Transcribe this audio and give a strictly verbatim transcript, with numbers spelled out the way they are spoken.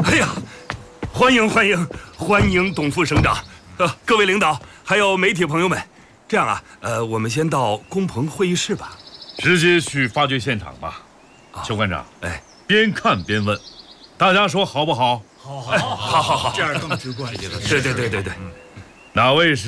哎呀，欢迎欢迎欢迎董副省长，呃，各位领导，还有媒体朋友们，这样啊，呃，我们先到工棚会议室吧。 直接去发掘现场吧。啊、邱馆长， 哎， 边看边问，大家说好不好？ 好，好，好， 好，好，好， 这样更直观。 对对对对对。 哪位是？